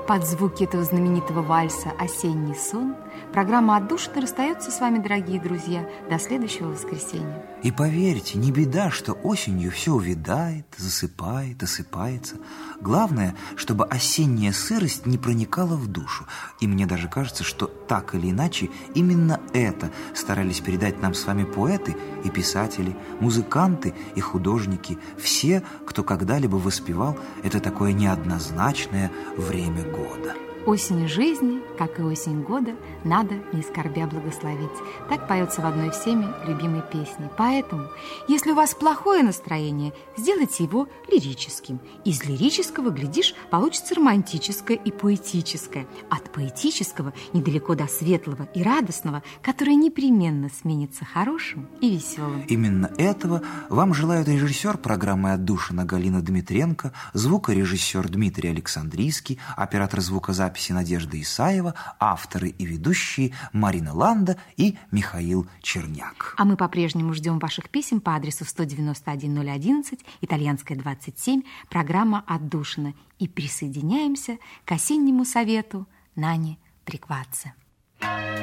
Под звуки этого знаменитого вальса «Осенний сон» программа «Отдушина» расстается с вами, дорогие друзья, до следующего воскресенья. И поверьте, не беда, что осенью все увядает, засыпает, осыпается. Главное, чтобы осенняя сырость не проникала в душу. И мне даже кажется, что так или иначе именно это старались передать нам с вами поэты и писатели, музыканты и художники, все, кто когда-либо воспевал это такое неоднозначное время года. Осень жизни, как и осень года, надо не скорбя благословить. Так поется в одной всеми любимой песне. Поэтому, если у вас плохое настроение, сделайте его лирическим. Из лирического, глядишь, получится романтическое и поэтическое. От поэтического недалеко до светлого и радостного, которое непременно сменится хорошим и веселым. Именно этого вам желают режиссер программы «Отдушина» Галина Дмитренко, звукорежиссер Дмитрий Александрийский, оператор звукозаписи Надежда Исаева, авторы и ведущие Марина Ланда и Михаил Черняк. А мы по-прежнему ждем ваших писем по адресу 191-011, Итальянская, 27, программа «Отдушина». И присоединяемся к осеннему совету Нани Приквадзе.